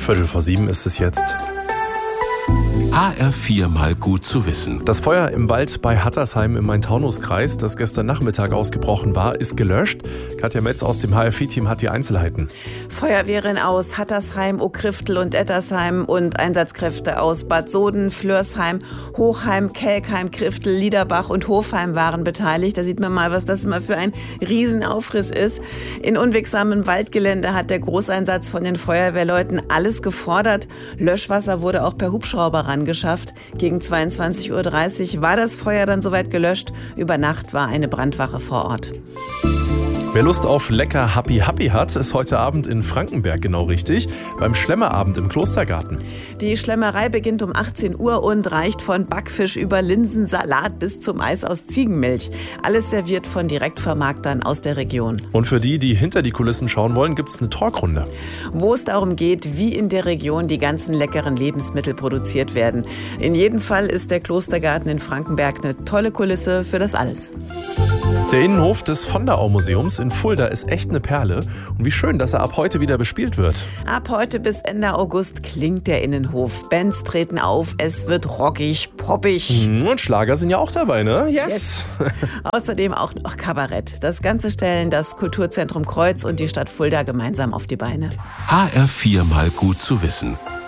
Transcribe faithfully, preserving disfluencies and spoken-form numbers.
Viertel vor sieben ist es jetzt. H R vier mal gut zu wissen. Das Feuer im Wald bei Hattersheim im Main-Taunus-Kreis, das gestern Nachmittag ausgebrochen war, ist gelöscht. Katja Metz aus dem H R vier Team hat die Einzelheiten. Feuerwehren aus Hattersheim, Okriftel und Ettersheim und Einsatzkräfte aus Bad Soden, Flörsheim, Hochheim, Kelkheim, Kriftel, Liederbach und Hofheim waren beteiligt. Da sieht man mal, was das immer für ein Riesenaufriss ist. In unwegsamem Waldgelände hat der Großeinsatz von den Feuerwehrleuten alles gefordert. Löschwasser wurde auch per Hubschrauber rangeschafft. Gegen zweiundzwanzig Uhr dreißig war das Feuer dann soweit gelöscht. Über Nacht war eine Brandwache vor Ort. Wer Lust auf lecker Happy Happy hat, ist heute Abend in Frankenberg genau richtig, beim Schlemmerabend im Klostergarten. Die Schlemmerei beginnt um achtzehn Uhr und reicht von Backfisch über Linsensalat bis zum Eis aus Ziegenmilch. Alles serviert von Direktvermarktern aus der Region. Und für die, die hinter die Kulissen schauen wollen, gibt es eine Talkrunde. Wo es darum geht, wie in der Region die ganzen leckeren Lebensmittel produziert werden. In jedem Fall ist der Klostergarten in Frankenberg eine tolle Kulisse für das alles. Der Innenhof des Von der Au Museums in Fulda ist echt eine Perle. Und wie schön, dass er ab heute wieder bespielt wird. Ab heute bis Ende August klingt der Innenhof. Bands treten auf, es wird rockig, poppig. Und Schlager sind ja auch dabei, ne? Yes! yes. Außerdem auch noch Kabarett. Das Ganze stellen das Kulturzentrum Kreuz und die Stadt Fulda gemeinsam auf die Beine. H R vier mal gut zu wissen.